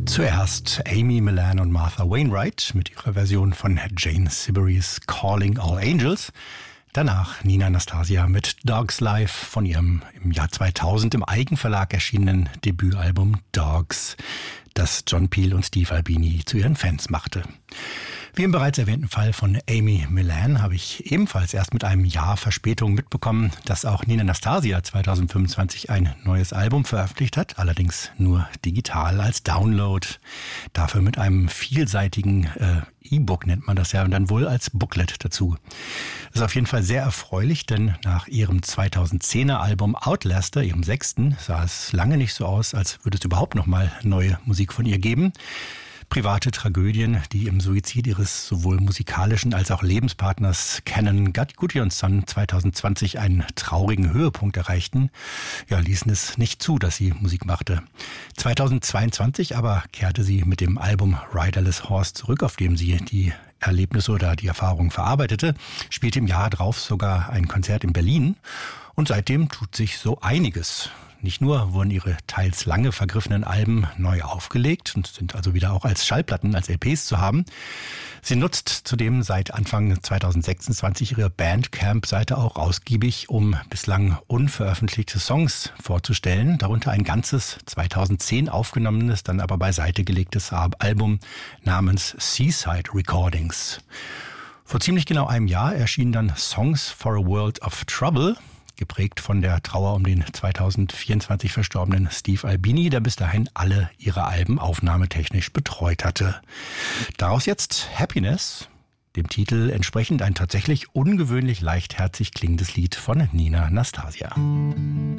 Zuerst Amy Millan und Martha Wainwright mit ihrer Version von Jane Siberry's Calling All Angels. Danach Nina Anastasia mit Dogs Life von ihrem im Jahr 2000 im Eigenverlag erschienenen Debütalbum Dogs, das John Peel und Steve Albini zu ihren Fans machte. Wie im bereits erwähnten Fall von Amy Millan habe ich ebenfalls erst mit einem Jahr Verspätung mitbekommen, dass auch Nina Anastasia 2025 ein neues Album veröffentlicht hat, allerdings nur digital als Download. Dafür mit einem vielseitigen E-Book nennt man das ja und dann wohl als Booklet dazu. Das ist auf jeden Fall sehr erfreulich, denn nach ihrem 2010er Album Outlaster, ihrem 6., sah es lange nicht so aus, als würde es überhaupt noch mal neue Musik von ihr geben. Private Tragödien, die im Suizid ihres sowohl musikalischen als auch Lebenspartners Canon Gudjonsson 2020 einen traurigen Höhepunkt erreichten, ließen es nicht zu, dass sie Musik machte. 2022 aber kehrte sie mit dem Album Riderless Horse zurück, auf dem sie die Erlebnisse oder die Erfahrungen verarbeitete, spielte im Jahr darauf sogar ein Konzert in Berlin und seitdem tut sich so einiges. Nicht nur wurden ihre teils lange vergriffenen Alben neu aufgelegt und sind also wieder auch als Schallplatten, als LPs zu haben. Sie nutzt zudem seit Anfang 2026 ihre Bandcamp-Seite auch ausgiebig, um bislang unveröffentlichte Songs vorzustellen, darunter ein ganzes 2010 aufgenommenes, dann aber beiseite gelegtes Album namens Seaside Recordings. Vor ziemlich genau einem Jahr erschienen dann Songs for a World of Trouble, geprägt von der Trauer um den 2024 verstorbenen Steve Albini, der bis dahin alle ihre Alben aufnahmetechnisch betreut hatte. Daraus jetzt Happiness, dem Titel entsprechend ein tatsächlich ungewöhnlich leichtherzig klingendes Lied von Nina Anastasia.